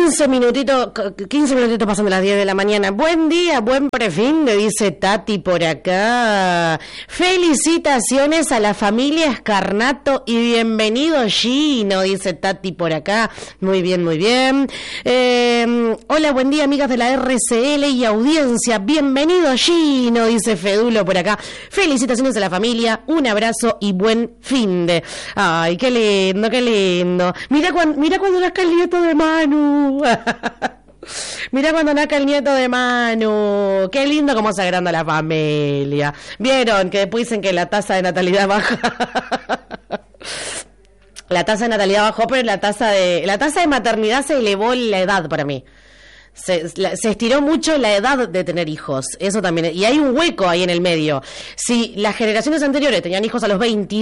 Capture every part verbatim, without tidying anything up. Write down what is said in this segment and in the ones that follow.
quince minutitos, quince minutitos pasando las diez de la mañana. Buen día, buen prefin, le dice Tati por acá. Felicitaciones a la familia Escarnato y bienvenido Gino, dice Tati por acá. Muy bien, muy bien. Eh, hola, buen día, amigas de la R C L y audiencia. Bienvenido Gino, dice Fedulo por acá. Felicitaciones a la familia, un abrazo y buen fin de. Ay, qué lindo, qué lindo. Mira cuando, mira cuando nazca el nieto de Manu. Mira cuando nazca el nieto de Manu. Qué lindo cómo se agranda la familia. ¿Vieron que después dicen que la tasa de natalidad baja? La tasa de natalidad bajó, pero la tasa de la tasa de maternidad se elevó la edad para mí. Se, se estiró mucho la edad de tener hijos. Eso también. Y hay un hueco ahí en el medio. Si las generaciones anteriores tenían hijos a los veinte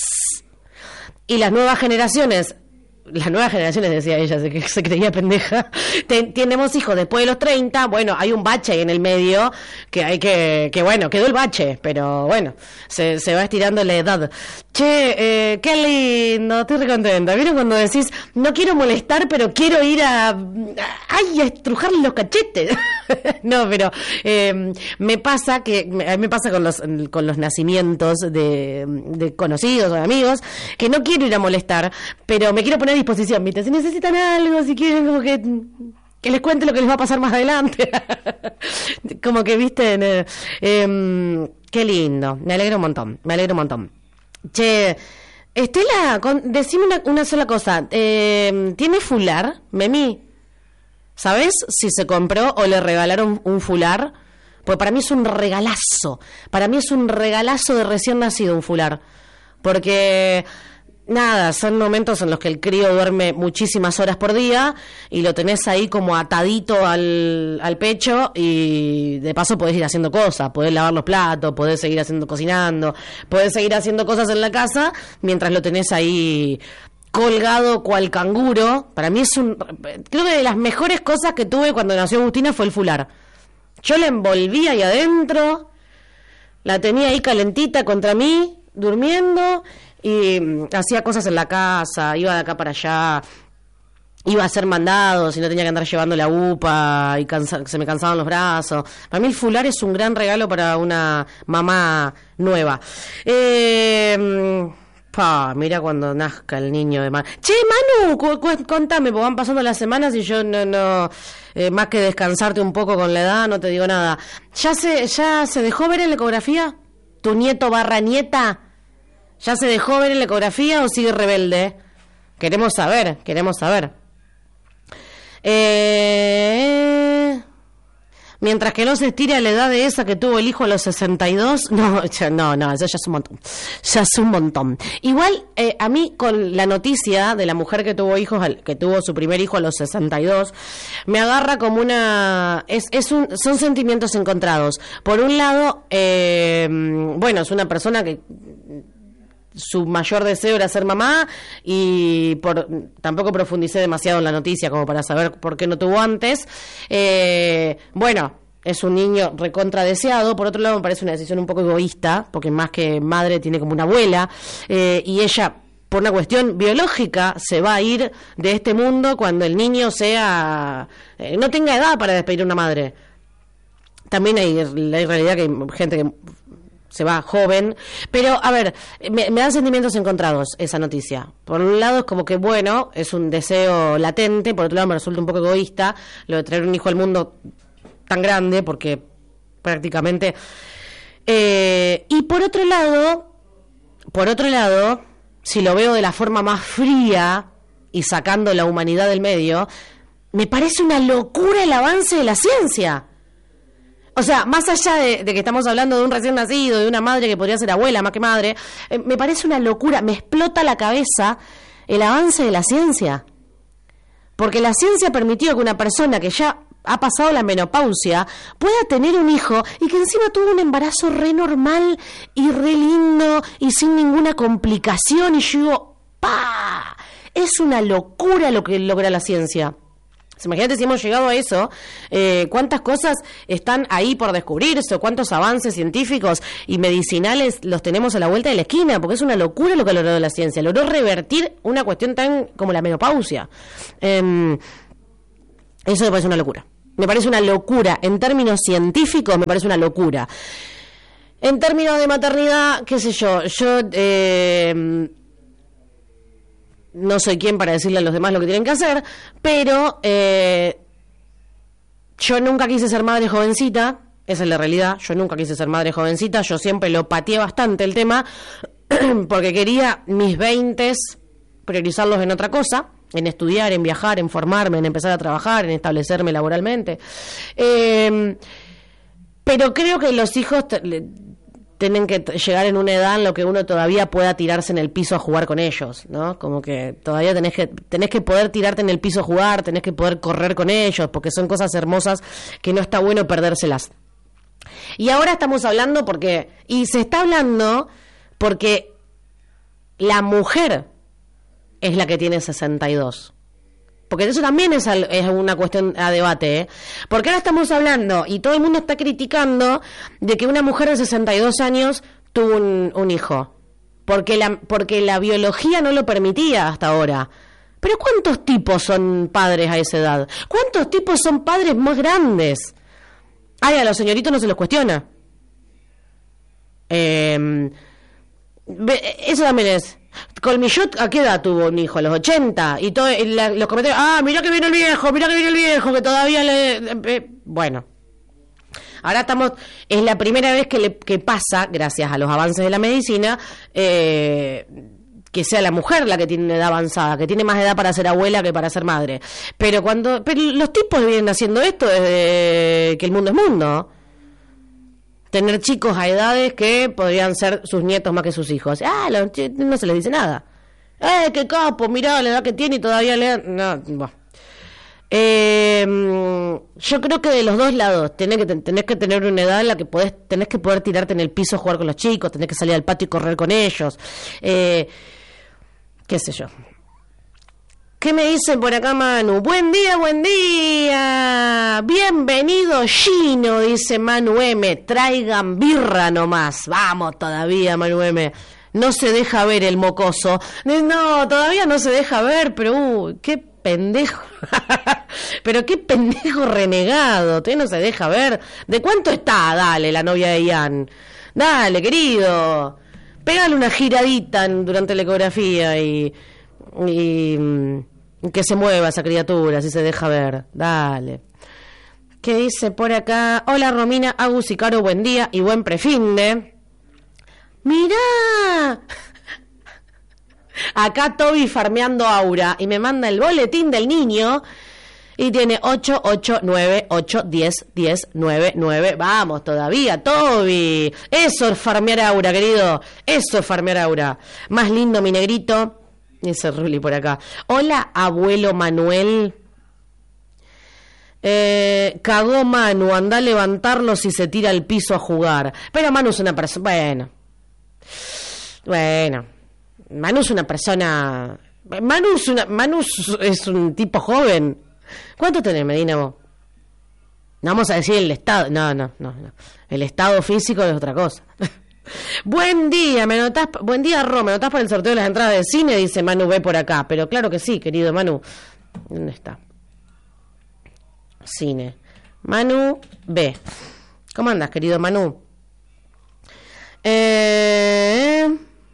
y las nuevas generaciones las nuevas generaciones, decía ella, se, se creía pendeja, Ten, tenemos hijos después de los treinta, bueno, hay un bache ahí en el medio, que hay que, que bueno, quedó el bache, pero bueno, se, se va estirando la edad. Che, eh, qué lindo, estoy recontenta. ¿Vieron cuando decís, no quiero molestar, pero quiero ir a, a ay, a estrujarle los cachetes? No, pero eh, me pasa que, me, me pasa con los, con los nacimientos de, de conocidos o de amigos, que no quiero ir a molestar, pero me quiero poner a disposición, ¿viste? Si necesitan algo, si quieren como que que les cuente lo que les va a pasar más adelante. Como que, ¿viste? Eh, eh, qué lindo, me alegro un montón, me alegro un montón. Che, Estela, con, decime una, una sola cosa, eh, ¿tiene fular, Memi? ¿Sabes si se compró o le regalaron un fular? Pues para mí es un regalazo, para mí es un regalazo de recién nacido un fular, porque nada, son momentos en los que el crío duerme muchísimas horas por día y lo tenés ahí como atadito al, al pecho y de paso podés ir haciendo cosas, podés lavar los platos, podés seguir haciendo cocinando, podés seguir haciendo cosas en la casa mientras lo tenés ahí colgado cual canguro. Para mí es un, creo que de las mejores cosas que tuve cuando nació Agustina fue el fular. Yo la envolvía ahí adentro, la tenía ahí calentita contra mí, durmiendo, y hacía cosas en la casa, iba de acá para allá, iba a hacer mandados y no tenía que andar llevando la upa y cansa- se me cansaban los brazos. Para mí el fular es un gran regalo para una mamá nueva. Eh, pa, mira cuando nazca el niño de Manu. Che, Manu, cu- cu- contame, porque van pasando las semanas y yo no, no eh, más que descansarte un poco con la edad, no te digo nada. ¿Ya se, ya se dejó ver en la ecografía? ¿Tu nieto barra nieta? ¿Ya se dejó ver en la ecografía o sigue rebelde? Queremos saber, queremos saber. Eh... Mientras que no se estira la edad de esa que tuvo el hijo a los sesenta y dos, no, ya, no, no, eso ya es un montón, ya es un montón. Igual, eh, a mí con la noticia de la mujer que tuvo hijos, que tuvo su primer hijo a los sesenta y dos, me agarra como una, es, es un, son sentimientos encontrados. Por un lado, eh, bueno, es una persona que su mayor deseo era ser mamá y por tampoco profundicé demasiado en la noticia como para saber por qué no tuvo antes. Eh, bueno, es un niño recontra deseado. Por otro lado, me parece una decisión un poco egoísta, porque más que madre tiene como una abuela, eh, y ella, por una cuestión biológica, se va a ir de este mundo cuando el niño sea eh, no tenga edad para despedir a una madre. También hay la realidad que hay gente que se va joven, pero a ver, me, me dan sentimientos encontrados esa noticia. Por un lado es como que bueno, es un deseo latente, por otro lado me resulta un poco egoísta lo de traer un hijo al mundo tan grande, porque prácticamente eh, y por otro lado por otro lado si lo veo de la forma más fría y sacando la humanidad del medio, me parece una locura el avance de la ciencia. O sea, más allá de, de que estamos hablando de un recién nacido, de una madre que podría ser abuela más que madre, eh, me parece una locura, me explota la cabeza el avance de la ciencia. Porque la ciencia permitió que una persona que ya ha pasado la menopausia pueda tener un hijo y que encima tuvo un embarazo re normal y re lindo y sin ninguna complicación. Y yo digo, ¡pah! Es una locura lo que logra la ciencia. Imagínate si hemos llegado a eso, eh, cuántas cosas están ahí por descubrirse, o cuántos avances científicos y medicinales los tenemos a la vuelta de la esquina, porque es una locura lo que logró la ciencia, logró revertir una cuestión tan como la menopausia. Eh, Eso me parece una locura. Me parece una locura. En términos científicos, me parece una locura. En términos de maternidad, qué sé yo, yo eh, no soy quien para decirle a los demás lo que tienen que hacer, pero eh, yo nunca quise ser madre jovencita, esa es la realidad, yo nunca quise ser madre jovencita, yo siempre lo pateé bastante el tema, porque quería mis veintes priorizarlos en otra cosa, en estudiar, en viajar, en formarme, en empezar a trabajar, en establecerme laboralmente. Eh, pero creo que los hijos t- le, tienen que t- llegar en una edad en la que uno todavía pueda tirarse en el piso a jugar con ellos, ¿no? Como que todavía tenés que tenés que poder tirarte en el piso a jugar, tenés que poder correr con ellos, porque son cosas hermosas que no está bueno perdérselas. Y ahora estamos hablando porque, y se está hablando porque la mujer es la que tiene sesenta y dos. Porque eso también es, al, es una cuestión a debate, ¿eh? Porque ahora estamos hablando, y todo el mundo está criticando, de que una mujer de sesenta y dos años tuvo un, un hijo. Porque la, porque la biología no lo permitía hasta ahora. Pero ¿cuántos tipos son padres a esa edad? ¿Cuántos tipos son padres más grandes? Ay, a los señoritos no se los cuestiona. Eh, eso también es... Colmillot, ¿a qué edad tuvo un hijo? A los ochenta. Y todo, y la, los comentarios, ah, mirá que viene el viejo, mirá que viene el viejo, que todavía le... Eh, bueno. Ahora estamos, es la primera vez que, le, que pasa, gracias a los avances de la medicina, eh, que sea la mujer la que tiene una edad avanzada, que tiene más edad para ser abuela que para ser madre. Pero cuando, pero los tipos vienen haciendo esto desde que el mundo es mundo. Tener chicos a edades que podrían ser sus nietos más que sus hijos. Ah, los, no se les dice nada. Eh, qué capo, mirá la edad que tiene y todavía le... No, bueno. Eh, yo creo que de los dos lados tenés que, tenés que tener una edad en la que podés, tenés que poder tirarte en el piso a jugar con los chicos, tenés que salir al patio y correr con ellos. Eh, qué sé yo. ¿Qué me dicen por acá, Manu? Buen día, buen día. Bienvenido, Gino, dice Manu M. Traigan birra nomás. Vamos todavía, Manu M. No se deja ver el mocoso. No, todavía no se deja ver, pero uh, qué pendejo. Pero qué pendejo renegado. Todavía no se deja ver. ¿De cuánto está? Dale, la novia de Ian. Dale, querido. Pégale una giradita en, durante la ecografía y... y que se mueva esa criatura, si se deja ver. Dale. ¿Qué dice por acá? Hola Romina, Agus y Caro, buen día y buen prefinde. ¡Mirá! Acá Toby farmeando aura y me manda el boletín del niño y tiene ocho, ocho, nueve, ocho, diez, diez, nueve, nueve. Vamos todavía, Toby. Eso es farmear aura, querido. Eso es farmear aura. Más lindo mi negrito. Dice Ruli por acá. Hola, abuelo Manuel. Eh, cagó Manu, anda a levantarlo si se tira al piso a jugar. Pero Manu es una persona... Bueno. Bueno. Manu es una persona... Manu es, una... Manu es un tipo joven. ¿Cuánto tenés, Medina, vos? No vamos a decir el estado... No, no, no, no. El estado físico es otra cosa. Buen día, me notás, buen día, Ro, me notás para el sorteo de las entradas de cine, dice Manu B por acá, pero claro que sí, querido Manu. ¿Dónde está? Cine. Manu B. ¿Cómo andas, querido Manu? Eh...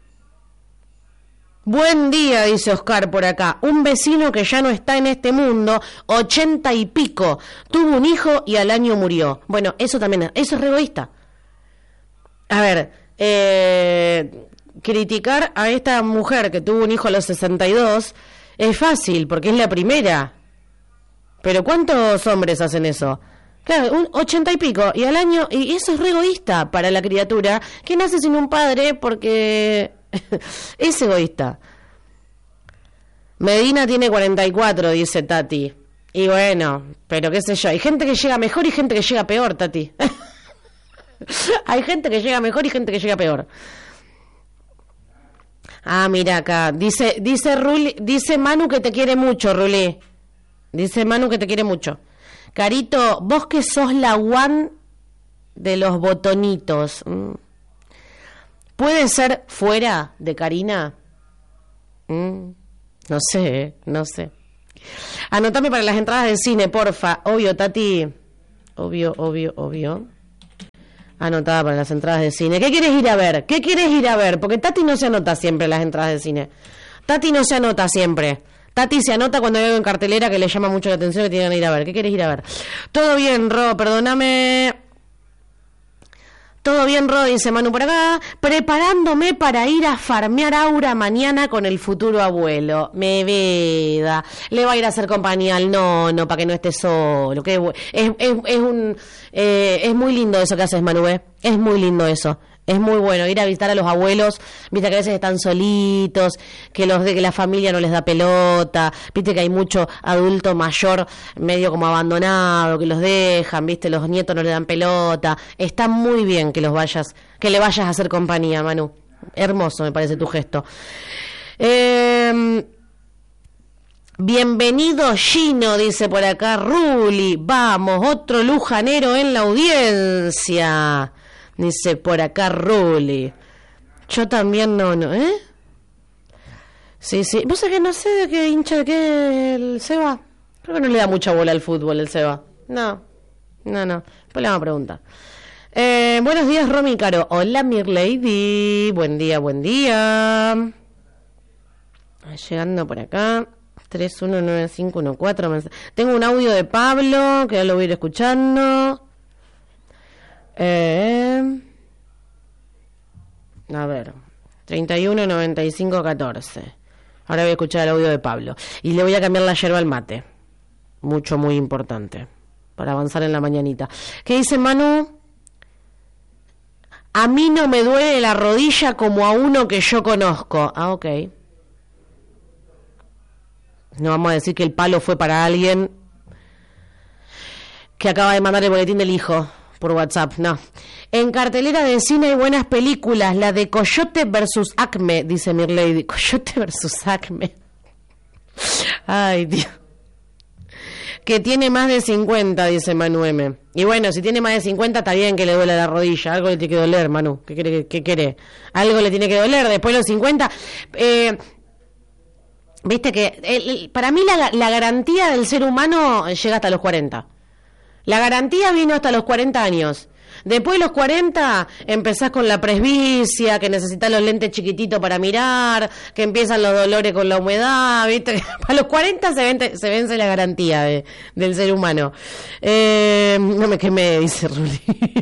Buen día, dice Oscar por acá. Un vecino que ya no está en este mundo, ochenta y pico, tuvo un hijo y al año murió. Bueno, eso también, eso es re egoísta. A ver, eh, criticar a esta mujer que tuvo un hijo a los sesenta y dos es fácil, porque es la primera. Pero ¿cuántos hombres hacen eso? Claro, un ochenta y pico, y al año, y eso es re egoísta para la criatura, que nace sin un padre porque es egoísta. Medina tiene cuarenta y cuatro, dice Tati. Y bueno, pero qué sé yo, hay gente que llega mejor y gente que llega peor, Tati. Hay gente que llega mejor y gente que llega peor. Ah, mira acá. Dice, dice Ruli, dice Manu que te quiere mucho, Ruli. Dice Manu que te quiere mucho. Carito, vos que sos la one de los botonitos. ¿Puede ser fuera de Karina? Mm, no sé, no sé. Anotame para las entradas del cine, porfa. Obvio, Tati. Obvio, obvio, obvio. Anotada para las entradas de cine. ¿Qué quieres ir a ver? ¿Qué quieres ir a ver? Porque Tati no se anota siempre las entradas de cine. Tati no se anota siempre. Tati se anota cuando hay algo en cartelera que le llama mucho la atención y tienen que ir a ver. ¿Qué quieres ir a ver? Todo bien, Ro, perdóname. Todo bien, Ro, dice Manu por acá. Preparándome para ir a farmear aura mañana con el futuro abuelo. Me veda. Le va a ir a hacer compañía al nono para que no esté solo. Que es, es, es, un, eh, es muy lindo eso que haces, Manu, ¿eh? Es muy lindo eso. Es muy bueno ir a visitar a los abuelos, viste que a veces están solitos, que los de que la familia no les da pelota, viste que hay mucho adulto mayor medio como abandonado, que los dejan, viste, los nietos no le dan pelota. Está muy bien que los vayas, que le vayas a hacer compañía, Manu. Hermoso me parece tu gesto. Eh, bienvenido Gino, dice por acá Ruli. Vamos, otro lujanero en la audiencia. Dice por acá Ruli. Yo también no, ¿no? ¿Eh? Sí, sí. ¿Vos sabés que no sé de qué hincha de qué el Seba? Creo que no le da mucha bola al fútbol el Seba. No, no, no. Después le vamos a preguntar. Eh, buenos días, Romy Caro. Hola, Mirlady. Buen día, buen día. Llegando por acá. tres uno nueve cinco uno cuatro. Tengo un audio de Pablo que ya lo voy a ir escuchando. Eh, a ver, treinta y uno noventa y cinco catorce. Ahora voy a escuchar el audio de Pablo. Y le voy a cambiar la yerba al mate. Mucho, muy importante. Para avanzar en la mañanita. ¿Qué dice Manu? A mí no me duele la rodilla como a uno que yo conozco. Ah, ok. No vamos a decir que el palo fue para alguien que acaba de mandar el boletín del hijo por WhatsApp, no. En cartelera de cine hay buenas películas, la de Coyote versus Acme, dice Mirlady. Coyote versus Acme. Ay, Dios. Que tiene más de cincuenta, dice Manu M. Y bueno, si tiene más de cincuenta está bien que le duele la rodilla. Algo le tiene que doler, Manu. ¿Qué quiere? ¿Qué quiere? Algo le tiene que doler. Después de los cincuenta... Eh, Viste que... El, el, para mí la, la garantía del ser humano llega hasta los cuarenta. La garantía vino hasta los cuarenta años. Después de los cuarenta empezás con la presbicia, que necesitas los lentes chiquititos para mirar, que empiezan los dolores con la humedad, ¿viste? A los cuarenta se vence, se vence la garantía de, del ser humano. Eh, no me quemé, dice Ruli.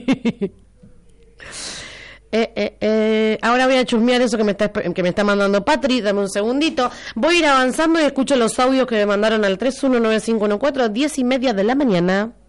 Eh, eh, eh. Ahora voy a chusmear eso que me está que me está mandando Patri. Dame un segundito. Voy a ir avanzando y escucho los audios que me mandaron al tres uno nueve cinco uno cuatro, diez y media de la mañana.